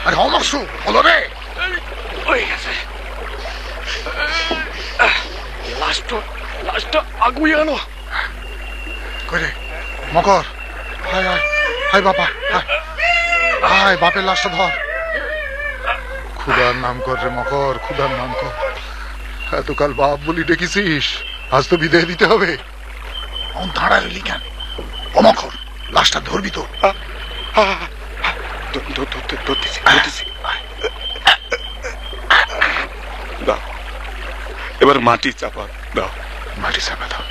আরে অমরসু বলো রে। হয়ে গেছে, লাশটা আগুই আনো। কই রে মকর, হায় হায় হায় বাবা, হায় বাপের লাশটা ধর। খুদার নাম কর রে মকর, খুদার নাম কর। এতকাল বাপ বলি ডেকেছিস, আজ তো বিদায় দিতে হবে। দাঁড়া রইলি কেন? অমকর, লাশটা ধরবি তো? দাও, এবার মাটি চাপা দাও। মাটি চাপা দাও।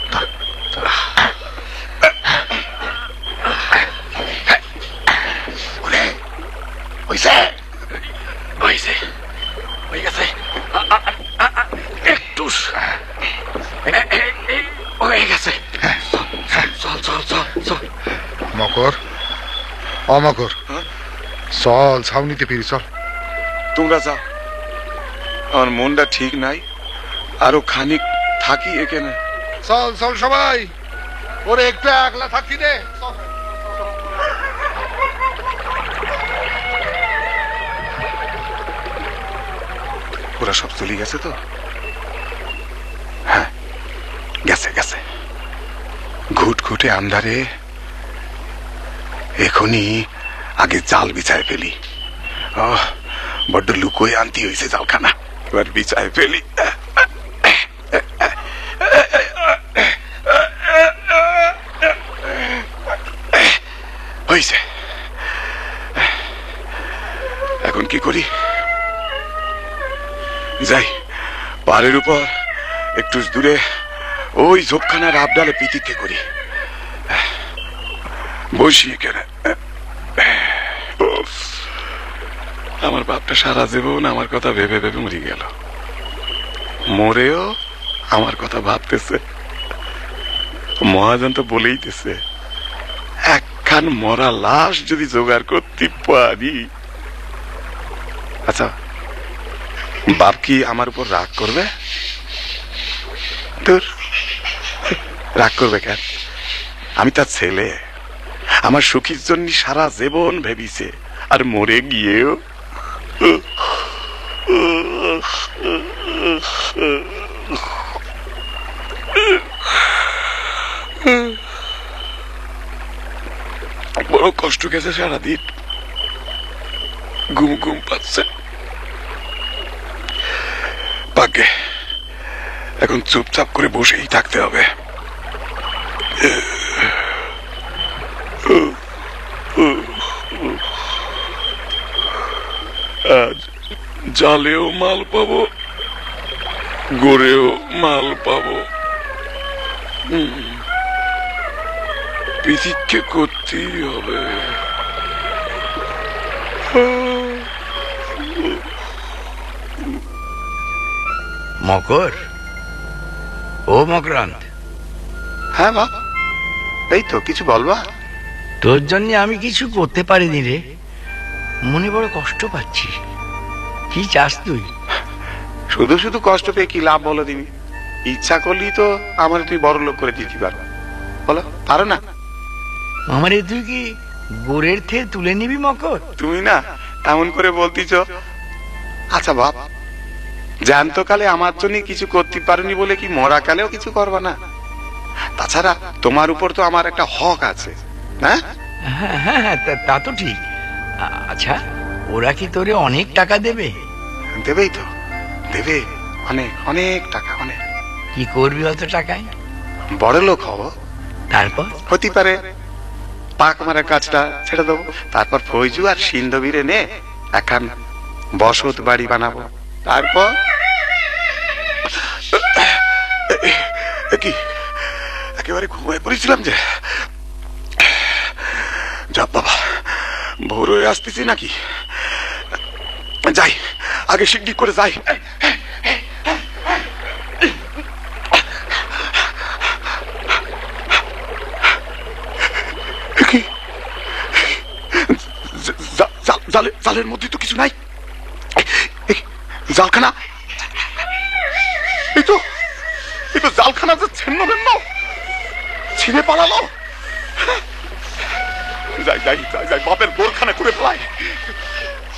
হয়ে গেছে, একটু হয়ে গেছে। চল চল চল চল। মকর, অমকর, চল ছাউনিতে ফিরি চল। তোমরা যাও, আমার মনটা ঠিক নাই, আরো খানিক থাকি এখানে। চল চল সবাই, ওরে একটু একলা থাকি দে। ওরা সব চলে গেছে তো? হ্যাঁ গেছে গেছে। ঘুটঘুটে আন্ধারে এখনই আগে জাল বিছায় ফেলি। বড্ড লুকোয় আনতি হয়েছে জালখানা, এবার বিছায় ফেলি। হয়েছে, এখন কি করি? যাই পাহাড়ের উপর একটু দূরে ওই ঝোপখানার আবডালে পিতিকে করি। বসি এখানে। আমার বাপটা সারা জীবন আমার কথা ভেবে ভেবে মরে গেল, মরেও আমার কথা ভাবতেছে। মহাজন তো বলেইতেছে, একখান মরা লাশ যদি জোগাড় করতে পারি। আচ্ছা, বাপ কি আমার উপর রাগ করবে? তোর রাগ করবে কেন? আমি তার ছেলে, আমার সুখীর জন্য সারা জীবন ভেবিছে, আর মরে গিয়েও বড় কষ্ট গেছে সারাদিন, ঘুম ঘুম পাচ্ছে। ভাগ্যে এখন চুপচাপ করে বসেই থাকতে হবে। আজ জালেও মাল পাবো, গড়েও মাল পাবো। প্রতীক্ষা করতেই হবে। মকর, ও মকরান্ত। হ্যাঁ মা, এই তো কিছু বলবা? তোর জন্য আমি কিছু করতে পারিনি রে, মনে বড় কষ্ট পাচ্ছি। কি চাস তুই? শুধু শুধু কষ্ট পেয়ে কি লাভ বলো দিনি? ইচ্ছা করলি তো আমার তুই বড় লোক করে দিতে পারো, বলো পারো না? আমারে তুই কি গোড়ের থেকে তুলে নিবি মকর? তুমি না এমন করে বলতিছ। আচ্ছা বাপ, জ্যান্তকালে আমার জন্য কিছু করতে পারোনি বলে কি মরা কালেও কিছু করবা না? তাছাড়া তোমার উপর তো আমার একটা হক আছে। হ্যাঁ হ্যাঁ হ্যাঁ, তা তো ঠিক। আচ্ছা, ওরা কি তোরে অনেক টাকা দেবে? দেবেই তো, দেবে অনেক অনেক টাকা। অনেক। কি করবি অত টাকায়? বড় লোক হব। তারপর? হতে পারে পাক মারার কাজটা ছেড়ে দেবো, তারপর ফৈজু আর সিন্ধবীর এনে একখান বসত বাড়ি বানাবো। তারপর কি একেবারে ঘুমিয়ে পড়েছিলাম যে। যা বাবা, ভোর হয়ে আসতেছি নাকি? যাই, আগে শিগগির করে যাই। জালের মধ্যে তো কিছু নাই। জালখানা, এই তো জালখানা যে ছিন্ন ভিন্ন ছিঁড়ে পালালো। যাই যাই যাই যাই, বাপের গোলখানা করে ফেলাই।